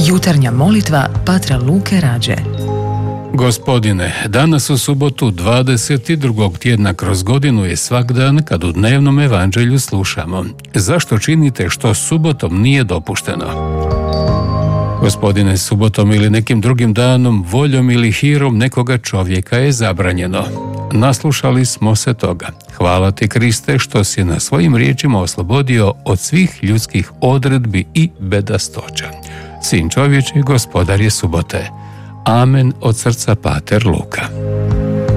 Jutarnja molitva patra Luke Rađe. Gospodine, danas u subotu 22. tjedna kroz godinu je svak dan kad u dnevnom evanđelju slušamo: zašto činite što subotom nije dopušteno? Gospodine, subotom ili nekim drugim danom, voljom ili hirom nekoga čovjeka je zabranjeno. Naslušali smo se toga. Hvala ti, Kriste, što si na svojim riječima oslobodio od svih ljudskih odredbi i bedastoća. Sin čovječi, gospodar je subote. Amen, od srca pater Luka.